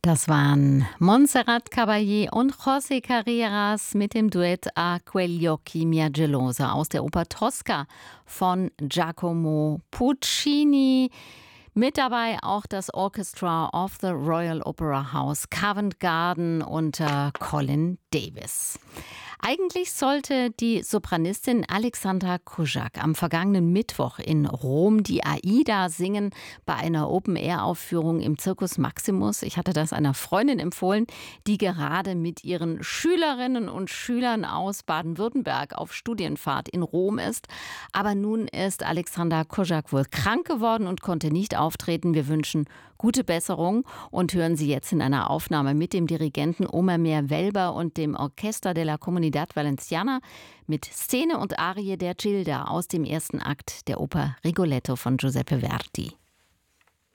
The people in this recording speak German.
Das waren Montserrat Caballé und José Carreras mit dem Duett A quegli occhi mia gelosa aus der Oper Tosca von Giacomo Puccini. Mit dabei auch das Orchestra of the Royal Opera House Covent Garden unter Colin Davis. Eigentlich sollte die Sopranistin Alexandra Kujak am vergangenen Mittwoch in Rom die Aida singen bei einer Open-Air-Aufführung im Circus Maximus. Ich hatte das einer Freundin empfohlen, die gerade mit ihren Schülerinnen und Schülern aus Baden-Württemberg auf Studienfahrt in Rom ist. Aber nun ist Alexandra Kujak wohl krank geworden und konnte nicht auftreten. Wir wünschen gute Besserung und hören Sie jetzt in einer Aufnahme mit dem Dirigenten Omer Meer-Welber und dem Orchester de la Comunidad Valenciana mit Szene und Arie der Gilda aus dem ersten Akt der Oper Rigoletto von Giuseppe Verdi.